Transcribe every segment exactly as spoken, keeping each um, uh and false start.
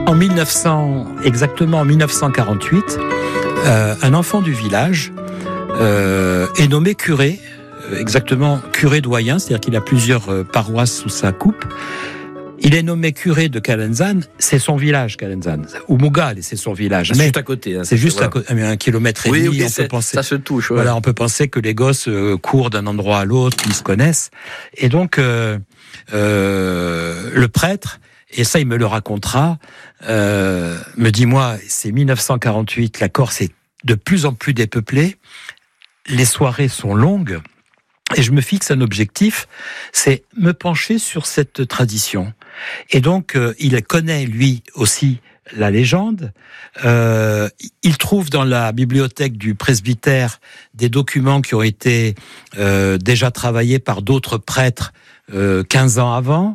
En mille neuf cents, exactement en mille neuf cent quarante-huit, euh, un enfant du village euh, est nommé curé, euh, exactement curé doyen, c'est-à-dire qu'il a plusieurs euh, paroisses sous sa coupe. Il est nommé curé de Calenzane, c'est son village, Calenzane. Ou Mugal, c'est son village. C'est juste à côté. Hein, c'est juste voilà. à côté, un kilomètre et oui, demi. oui, on peut penser, ça se touche. Ouais. Voilà, on peut penser que les gosses euh, courent d'un endroit à l'autre, qu'ils se connaissent. Et donc, euh, euh, le prêtre, et ça il me le racontera, euh, me dit, moi, c'est mille neuf cent quarante-huit, la Corse est de plus en plus dépeuplée, les soirées sont longues, et je me fixe un objectif, c'est me pencher sur cette tradition. Et donc, euh, il connaît, lui aussi, la légende. Euh, il trouve dans la bibliothèque du presbytère des documents qui ont été euh, déjà travaillés par d'autres prêtres euh, quinze ans avant.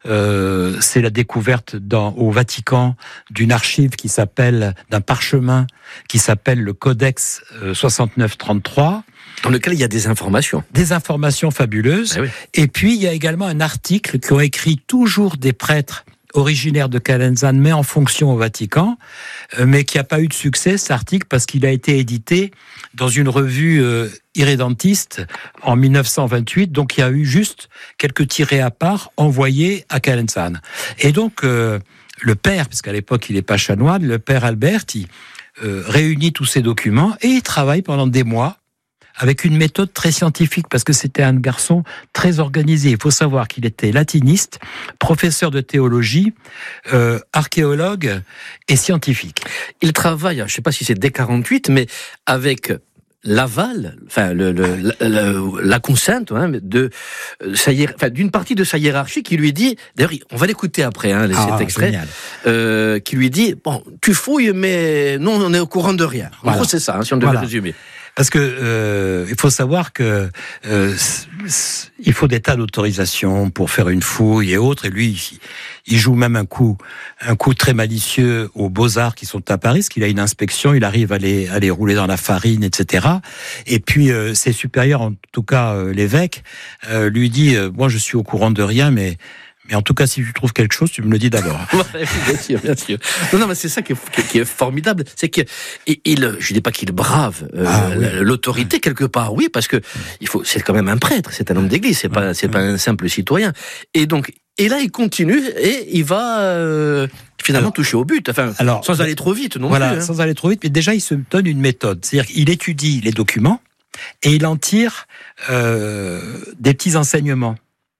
Euh, c'est la découverte dans, au Vatican d'une archive qui s'appelle, d'un parchemin qui s'appelle le Codex euh, soixante-neuf trente-trois. Dans lequel il y a des informations. Des informations fabuleuses. Eh oui. Et puis, il y a également un article qu'ont écrit toujours des prêtres originaires de Calenzane, mais en fonction au Vatican, euh, mais qui n'a pas eu de succès, cet article, parce qu'il a été édité dans une revue euh, irrédentiste en mille neuf cent vingt-huit, donc il y a eu juste quelques tirés à part envoyés à Calenzane. Et donc, euh, le père, parce qu'à l'époque, il n'est pas chanoine, le père Albert, il euh, réunit tous ces documents et il travaille pendant des mois avec une méthode très scientifique, parce que c'était un garçon très organisé. Il faut savoir qu'il était latiniste, professeur de théologie, euh, archéologue et scientifique. Il travaille, je ne sais pas si c'est dès quarante-huit, mais avec l'aval, enfin le, le, la, la, la conscience hein, de sa hiér... enfin, d'une partie de sa hiérarchie qui lui dit, d'ailleurs on va l'écouter après, hein, ah, cet extrait, euh, qui lui dit, bon, tu fouilles, mais nous on est au courant de rien. En voilà. gros c'est ça, hein, si on devait voilà. résumer. Parce que euh, il faut savoir que euh, c- c- il faut des tas d'autorisations pour faire une fouille et autres. Et lui, il, il joue même un coup, un coup très malicieux aux Beaux-Arts qui sont à Paris, parce qu'il a une inspection, il arrive à les, à les rouler dans la farine, et cetera. Et puis euh, ses supérieurs, en tout cas euh, l'évêque, euh, lui dit euh, moi je suis au courant de rien, mais Mais en tout cas, si tu trouves quelque chose, tu me le dis d'abord. bien sûr, bien sûr. Non, non, mais c'est ça qui est, qui est formidable. C'est que, il, je dis pas qu'il brave euh, ah, oui. l'autorité quelque part, oui, parce que il faut, c'est quand même un prêtre, c'est un homme d'église, c'est pas, c'est pas un simple citoyen. Et donc, et là, il continue et il va euh, finalement alors, toucher au but. Enfin, alors, sans aller trop vite, non voilà, plus. Hein. Sans aller trop vite. Mais déjà, il se donne une méthode, c'est-à-dire qu'il étudie les documents et il en tire euh, des petits enseignements.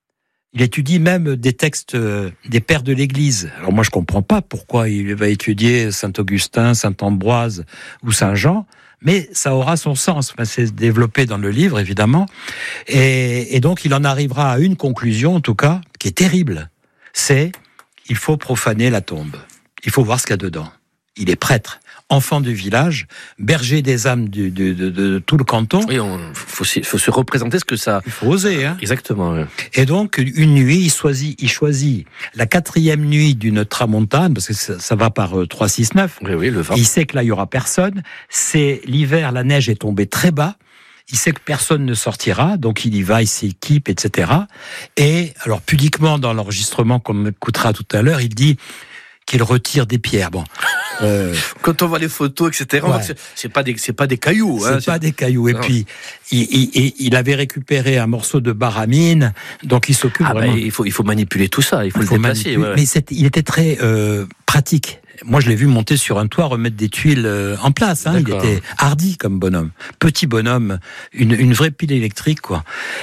Il étudie même des textes des pères de l'Église. Alors moi, je comprends pas pourquoi il va étudier Saint-Augustin, Saint-Ambroise ou Saint-Jean, mais ça aura son sens. Enfin, c'est développé dans le livre, évidemment. Et, et donc, il en arrivera à une conclusion, en tout cas, qui est terrible. C'est, il faut profaner la tombe. Il faut voir ce qu'il y a dedans. Il est prêtre, enfant du village, berger des âmes de, de, de, de tout le canton. Oui, il faut, faut se représenter ce que ça... Il faut oser, hein. Exactement. Oui. Et donc, une nuit, il choisit, il choisit la quatrième nuit d'une tramontane, parce que ça, ça va par euh, trois, six, neuf. Oui, oui, le vent. Il sait que là, il y aura personne. C'est l'hiver, la neige est tombée très bas. Il sait que personne ne sortira, donc il y va, il s'équipe, et cetera. Et, alors, pudiquement, dans l'enregistrement qu'on écoutera tout à l'heure, il dit qu'il retire des pierres. Bon. Euh, Quand on voit les photos, et cetera, ouais. c'est, c'est pas des, c'est pas des cailloux. C'est hein, pas c'est... des cailloux. Et non. puis, il, il, il avait récupéré un morceau de baramine, donc il s'occupe ah vraiment. Ben, il faut, il faut manipuler tout ça, il faut il le faut déplacer. Ouais. Mais c'est, il était très euh, pratique. Moi, je l'ai vu monter sur un toit, remettre des tuiles euh, en place. Hein. Il était hardi comme bonhomme, petit bonhomme, une, une vraie pile électrique, quoi.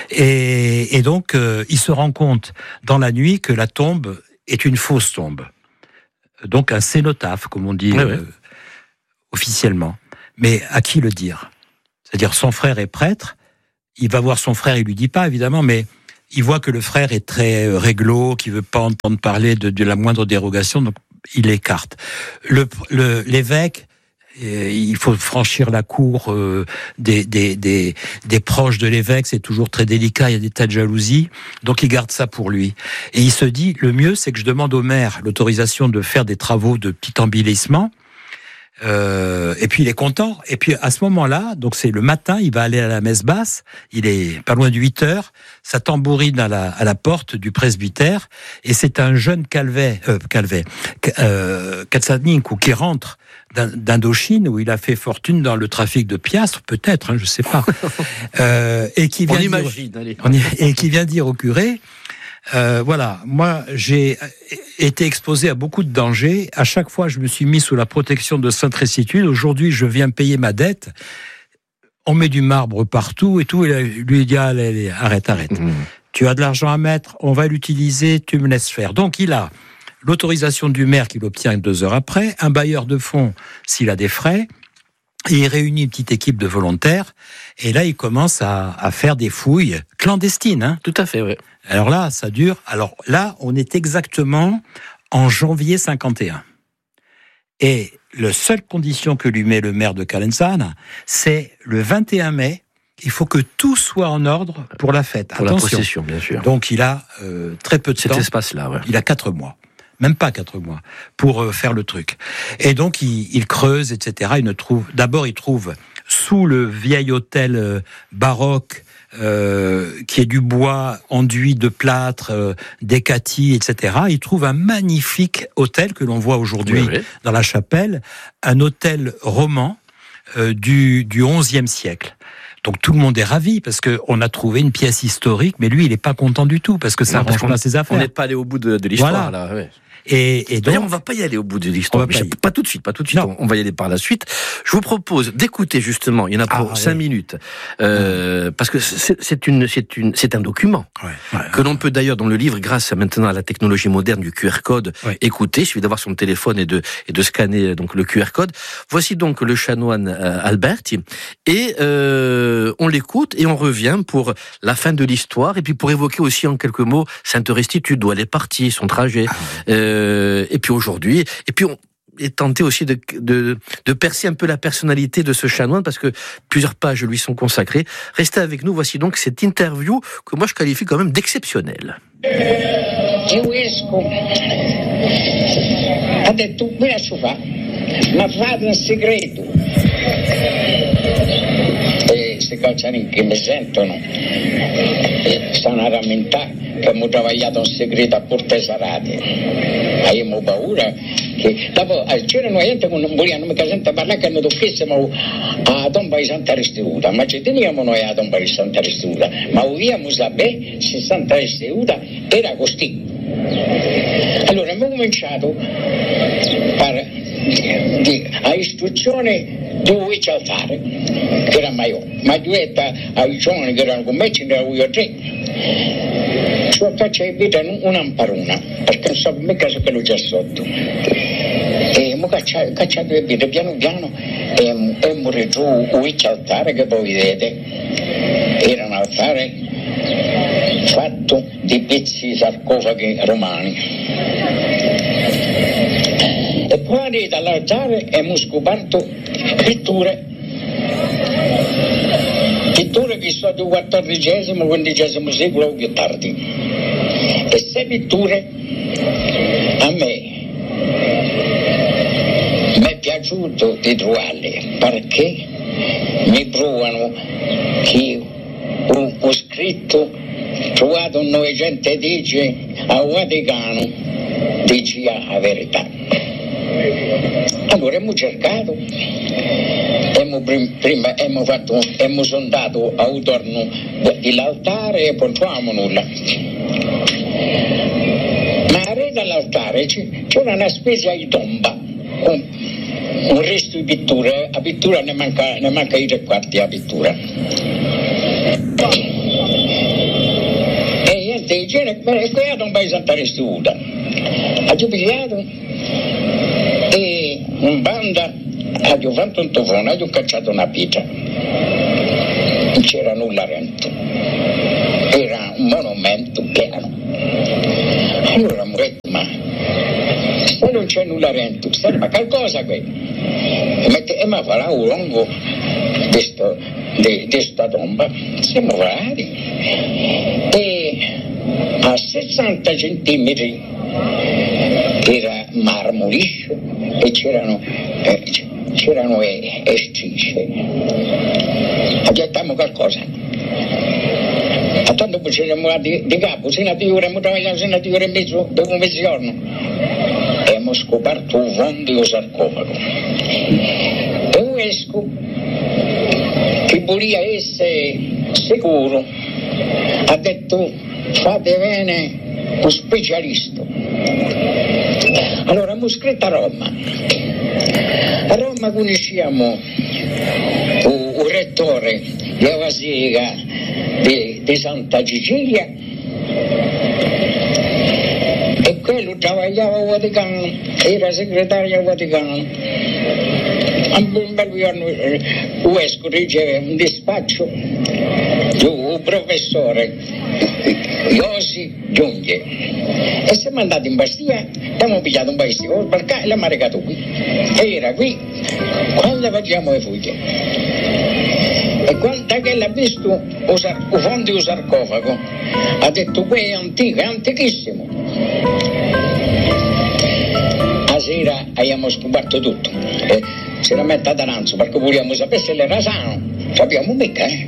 Et, et donc, euh, il se rend compte dans la nuit que la tombe est une fausse tombe. Donc un cénotaphe, comme on dit ouais, euh, ouais. officiellement. Mais à qui le dire ? C'est-à-dire son frère est prêtre, il va voir son frère, il lui dit pas évidemment, mais il voit que le frère est très réglo, qu'il veut pas entendre parler de, de la moindre dérogation, donc il l'écarte. Le, le, l'évêque, il faut franchir la cour euh, des, des, des, des proches de l'évêque, c'est toujours très délicat, il y a des tas de jalousies, donc il garde ça pour lui. Et il se dit, le mieux c'est que je demande au maire l'autorisation de faire des travaux de petit embellissement, Euh, et puis il est content. Et puis à ce moment-là, donc c'est le matin, il va aller à la messe basse. Il est pas loin de huit heures. Ça tambourine à la, à la porte du presbytère. Et c'est un jeune Calvet, euh, Calvet, euh, Katsanik, ou qui rentre d'Indochine, où il a fait fortune dans le trafic de piastres, peut-être, hein, je sais pas. euh, et qui vient on dire, imagine, allez. On y, et qui vient dire au curé. Euh, voilà, moi j'ai été exposé à beaucoup de dangers. À chaque fois, je me suis mis sous la protection de Sainte Restitude. Aujourd'hui, je viens payer ma dette. On met du marbre partout et tout. Et lui dit allez, allez, arrête, arrête. Mmh. Tu as de l'argent à mettre, on va l'utiliser. Tu me laisses faire. Donc il a l'autorisation du maire qu'il obtient deux heures après, un bailleur de fonds s'il a des frais. Et il réunit une petite équipe de volontaires. Et là, il commence à, à faire des fouilles clandestines. Hein. Tout à fait, oui. Alors là, ça dure. Alors là, on est exactement en janvier cinquante et un. Et la seule condition que lui met le maire de Calenzane, c'est le vingt et un mai. Il faut que tout soit en ordre pour la fête. Pour Attention. La procession, bien sûr. Donc il a euh, très peu de Cet temps. Cet espace-là, ouais. Il a quatre mois. Même pas quatre mois, pour euh, faire le truc. Et donc, il, il creuse, et cetera. Il ne trouve, d'abord, il trouve sous le vieil hôtel euh, baroque, euh, qui est du bois enduit de plâtre, euh, d'écatis, et cetera. Il trouve un magnifique hôtel que l'on voit aujourd'hui oui, oui. dans la chapelle, un hôtel roman euh, du, du onzième siècle. Donc tout le monde est ravi parce que on a trouvé une pièce historique, mais lui il est pas content du tout parce que ça arrange pas ses affaires. On n'est pas allé au bout de, de l'histoire voilà. là. Ouais. Et, et donc, D'ailleurs, on va pas y aller au bout de l'histoire. Pas, pas tout de suite, pas tout de suite. On, on va y aller par la suite. Je vous propose d'écouter justement. Il y en a pour ah, cinq ouais. minutes, euh, ouais. parce que c'est, c'est une, c'est une, c'est un document ouais. Ouais. que l'on peut d'ailleurs dans le livre, grâce à maintenant à la technologie moderne du Q R code, ouais. écouter. Il suffit d'avoir son téléphone et de et de scanner donc le Q R code. Voici donc le chanoine euh, Alberti et euh, on l'écoute et on revient pour la fin de l'histoire et puis pour évoquer aussi en quelques mots Sainte Restitude, d'où elle est partie, son trajet. Ah, ouais. euh, Euh, et puis aujourd'hui, et puis on est tenté aussi de, de, de percer un peu la personnalité de ce chanoine parce que plusieurs pages lui sont consacrées. Restez avec nous, voici donc cette interview que moi je qualifie quand même d'exceptionnelle. Il vescovo ha detto qui lascio fa, ma fate in segreto. E questi calciani che mi sentono e stanno a rammentare che abbiamo travagliato in segreto a Portesarate. Abbiamo paura che dopo c'erano gente che non volevano mica sentire parlare che non toccassimo a tomba di Santa Restituta, ma ci teniamo noi a tomba di Santa Restituta, ma vogliamo sapere se Santa Restituta era così. Allora abbiamo cominciato per, di, a istruzione di un vice altare che era maior, ma duetta ai giovani che erano con me ce ne erano io tre. Cioè caccia di vita un'amparuna perché non so mica se che lo già sotto e mo cacciato caccia di vita piano piano e, e morì giù un vice altare che voi vedete era un altare fatto di pezzi sarcofagi romani e poi dall'altare abbiamo scoperto pitture pitture che sono del quattordicesimo quindicesimo secolo o più tardi e queste pitture a me mi è piaciuto di trovarle perché mi provano che ho, ho scritto trovato un novecentodieci a Vaticano dice la verità. Allora abbiamo cercato abbiamo prima abbiamo fatto abbiamo sondato attorno dell'altare e non trovavamo nulla, ma a rete all'altare c'era una specie di tomba con un resto di pittura, la pittura ne manca, ne manca i tre quarti la pittura e niente di genere. E qui la tomba di Santa Restituta ha pigliato e un banda ha fatto un tofone, ha cacciato una pietra, non c'era nulla dentro, era un monumento pieno. Allora mi ho detto, ma se non c'è nulla dentro, serve qualcosa qui. E mi farà un lungo di questa tomba, siamo vari, e a sessanta centimetri era marmo liscio e c'erano eh, c'erano le strisce. Aggiettiamo qualcosa. A tanto poi ci siamo di, di capo, sino a due ore, abbiamo travagliato sino a due ore e mezzo, dopo mezzogiorno. E abbiamo scoperto un fondo di sarcofago. E un esco che voleva essere sicuro ha detto fate bene un specialista. Allora abbiamo scritto a Roma. A Roma conosciamo il rettore della Basilica di, di Santa Cecilia e quello travagliava al Vaticano, era segretario al Vaticano. Un bel giorno il vescovo riceve un dispaccio del professore Iosi Giunge e siamo andati in Bastia, abbiamo pigliato un paio di cose per qua e l'abbiamo recato qui e era qui quando facciamo le fughe e quando che l'ha visto il sar- fondo del sarcofago ha detto qui è antico, è antichissimo. A sera abbiamo scoperto tutto. Eh, si era metta ad aranzo perché volevamo sapere se era sano, sappiamo mica, eh?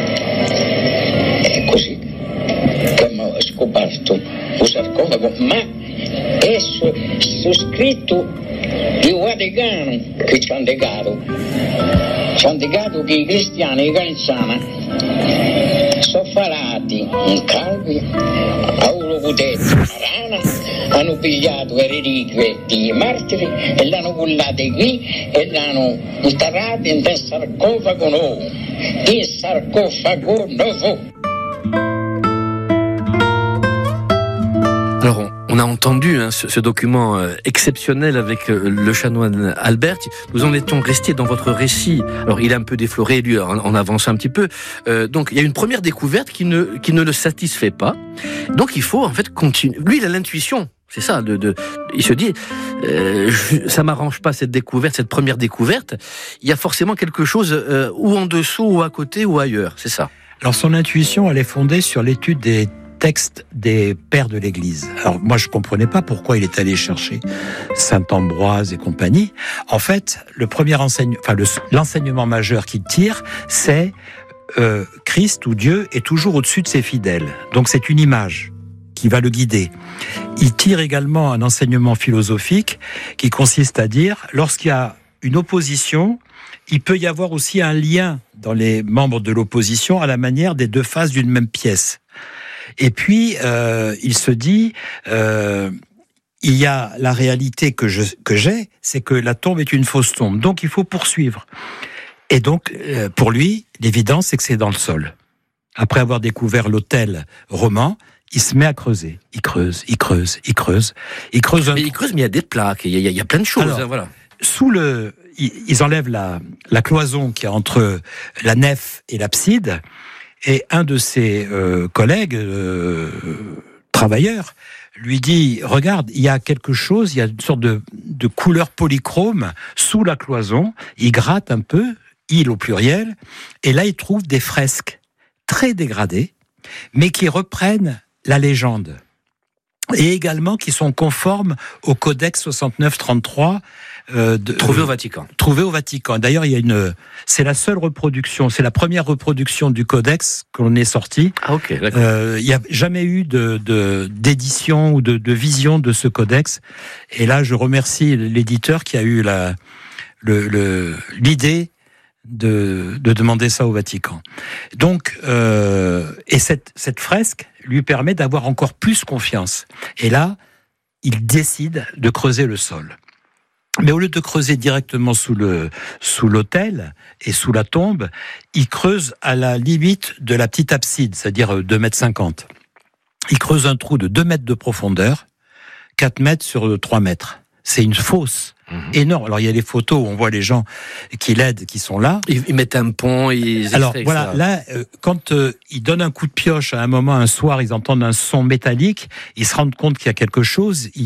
E così che abbiamo scoperto il sarcofago, ma è su, su scritto di Vaticano che ci hanno negato, ci hanno negato che i cristiani di Calzana sono farati in calvi a uno potete a rana, hanno pigliato le reliquie dei martiri e l'hanno bullate qui e l'hanno interrate in un sarcofago nuovo, il sarcofago nuovo. Alors, on a entendu hein, ce, ce document euh, exceptionnel avec euh, le chanoine Albert. Nous en étions restés dans votre récit. Alors, il est un peu défloré, lui, on, on avance un petit peu. Euh, donc, il y a une première découverte qui ne, qui ne le satisfait pas. Donc, il faut en fait continuer. Lui, il a l'intuition. C'est ça. De, de, il se dit, euh, je, ça m'arrange pas cette découverte, cette première découverte. Il y a forcément quelque chose euh, ou en dessous, ou à côté, ou ailleurs. C'est ça. Alors, son intuition, elle est fondée sur l'étude des texte des pères de l'Église. Alors moi je comprenais pas pourquoi il est allé chercher Saint Ambroise et compagnie. En fait, le premier enseignement, enfin le, l'enseignement majeur qu'il tire, c'est euh, Christ ou Dieu est toujours au-dessus de ses fidèles. Donc c'est une image qui va le guider. Il tire également un enseignement philosophique qui consiste à dire lorsqu'il y a une opposition, il peut y avoir aussi un lien dans les membres de l'opposition à la manière des deux faces d'une même pièce. Et puis, euh, il se dit, euh, il y a la réalité que, je, que j'ai, c'est que la tombe est une fausse tombe. Donc, il faut poursuivre. Et donc, euh, pour lui, l'évidence, c'est que c'est dans le sol. Après avoir découvert l'autel roman, il se met à creuser. Il creuse, il creuse, il creuse. Il creuse un... Mais il creuse, mais il y a des plaques, il y a, il y a plein de choses. Alors, hein, voilà. Sous le... Ils enlèvent la, la cloison qui est entre la nef et l'abside. Et un de ses euh, collègues, euh, travailleurs, lui dit, regarde, il y a quelque chose, il y a une sorte de, de couleur polychrome sous la cloison. Il gratte un peu, il au pluriel, et là il trouve des fresques très dégradées, mais qui reprennent la légende. Et également qui sont conformes au Codex soixante-neuf trente-trois. Euh, de, trouvé au Vatican. Trouvé au Vatican. D'ailleurs, il y a une, c'est la seule reproduction, c'est la première reproduction du Codex qu'on ait sorti. Ah ok, d'accord. Euh, il n'y a jamais eu de, de d'édition ou de, de vision de ce Codex. Et là, je remercie l'éditeur qui a eu la, le, le, l'idée de, de demander ça au Vatican. Donc, euh, et cette, cette fresque lui permet d'avoir encore plus confiance. Et là, il décide de creuser le sol. Mais au lieu de creuser directement sous le sous l'autel et sous la tombe, il creuse à la limite de la petite abside, c'est-à-dire deux mètres cinquante. Il creuse un trou de deux mètres de profondeur, quatre mètres sur trois mètres. C'est une fosse mmh. énorme. Alors il y a les photos où on voit les gens qui l'aident, qui sont là. Ils, ils mettent un pont, ils Alors extraient, voilà, là, euh, quand euh, ils donnent un coup de pioche à un moment, un soir, ils entendent un son métallique, ils se rendent compte qu'il y a quelque chose. Ils